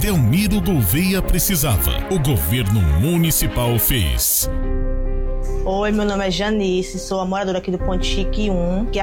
Delmiro Gouveia precisava, o governo municipal fez. Oi, meu nome é Janice, sou a moradora aqui do Ponte Chique 1, que